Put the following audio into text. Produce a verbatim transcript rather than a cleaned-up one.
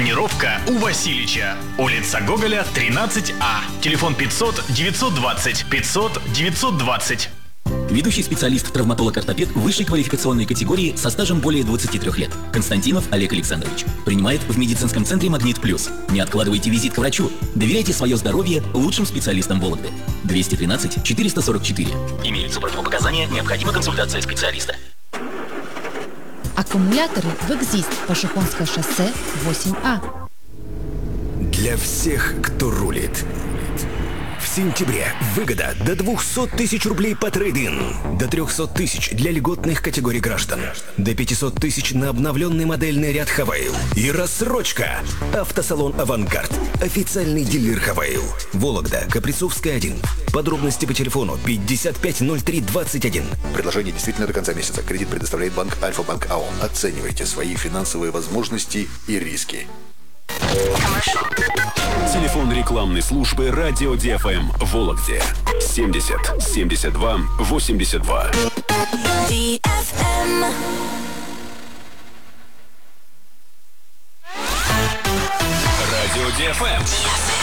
Тонировка у Васильича. Улица Гоголя, тринадцать А. Телефон пятьсот девятьсот двадцать пятьсот девятьсот двадцать. Ведущий специалист травматолог-ортопед высшей квалификационной категории со стажем более двадцати трёх лет. Константинов Олег Александрович. Принимает в медицинском центре «Магнит Плюс». Не откладывайте визит к врачу. Доверяйте свое здоровье лучшим специалистам Вологды. двести тринадцать четыреста сорок четыре. Имеются противопоказания, необходима консультация специалиста. Аккумуляторы в «Экзист», Пашихонское шоссе, восемь А. Для всех, кто рулит. В сентябре выгода до двухсот тысяч рублей по трейд-ин, до трехсот тысяч для льготных категорий граждан, до пятисот тысяч на обновленный модельный ряд Хавейл и рассрочка. Автосалон «Авангард», официальный дилер Хавейл. Вологда, Каприцовская, один. Подробности по телефону пятьдесят пять ноль три двадцать один. Предложение действительно до конца месяца. Кредит предоставляет банк Альфа-Банк АО. Оценивайте свои финансовые возможности и риски. Телефон рекламной службы «Радио Ди Эф Эм» в Вологде. семьдесят семьдесят два восемьдесят два. Ди Эф Эм. Радио Ди Эф Эм.